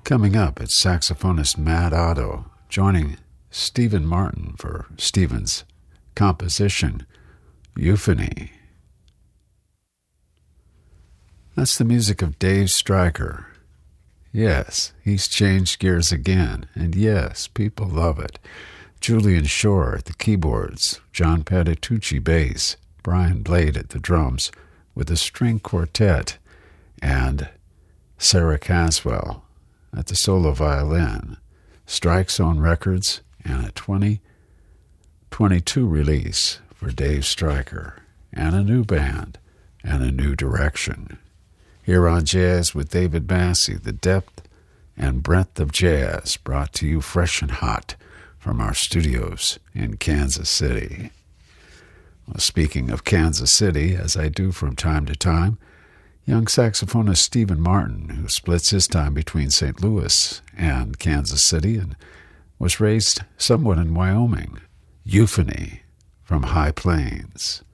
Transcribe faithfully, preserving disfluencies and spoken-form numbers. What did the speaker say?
Coming up, it's saxophonist Matt Otto joining Stephen Martin for Stephen's composition, Euphony. That's the music of Dave Stryker. Yes, he's changed gears again, and yes, people love it. Julian Shore at the keyboards, John Patitucci bass, Brian Blade at the drums with a string quartet, and Sarah Caswell at the solo violin. Strike Zone Records and a twenty twenty-two release for Dave Stryker, and a new band and a new direction. Here on Jazz with David Massey, the depth and breadth of jazz brought to you fresh and hot from our studios in Kansas City. Well, speaking of Kansas City, as I do from time to time, young saxophonist Stephen Martin, who splits his time between Saint Louis and Kansas City and was raised somewhat in Wyoming, Euphony from High Plains.